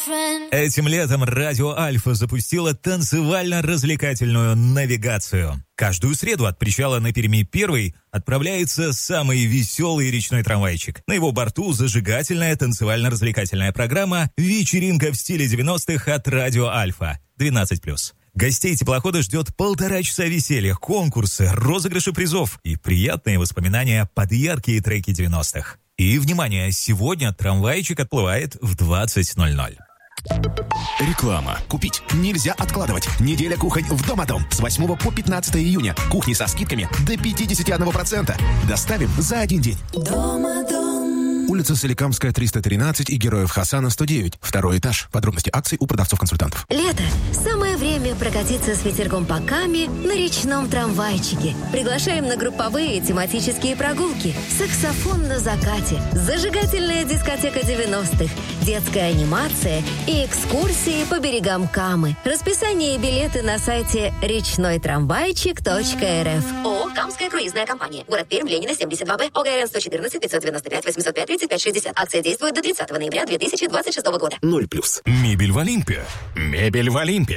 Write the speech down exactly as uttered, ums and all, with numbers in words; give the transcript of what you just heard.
Этим летом Радио Альфа запустила танцевально-развлекательную навигацию. Каждую среду от причала на Перми-один отправляется самый веселый речной трамвайчик. На его борту зажигательная танцевально-развлекательная программа «Вечеринка в стиле девяностых» от Радио Альфа двенадцать плюс. Гостей теплохода ждет полтора часа веселья, конкурсы, розыгрыши призов и приятные воспоминания под яркие треки девяностых. И, внимание, сегодня трамвайчик отплывает в двадцать ноль ноль. Реклама. Купить нельзя откладывать. Неделя кухонь в Домодом. С восьмого по пятнадцатое июня. Кухни со скидками до пятьдесят один процент. Доставим за один день. Домодом. Улица Соликамская, триста тринадцать и Героев Хасана, сто девять. Второй этаж. Подробности акций у продавцов-консультантов. Лето. Самое время прокатиться с ветерком по Каме на речном трамвайчике. Приглашаем на групповые тематические прогулки. Саксофон на закате. Зажигательная дискотека девяностых. Детская анимация и экскурсии по берегам Камы. Расписание и билеты на сайте речной трамвайчик точка эр эф. ООО «Камская круизная компания». Город Пермь, Ленина, семьдесят два Б. ОГРН сто четырнадцать пятьсот девяносто пять восемьсот пять тридцать пять шестьдесят. Акция действует до тридцатого ноября две тысячи двадцать шестого года. ноль плюс. Мебель в Олимпе. Мебель в Олимпе.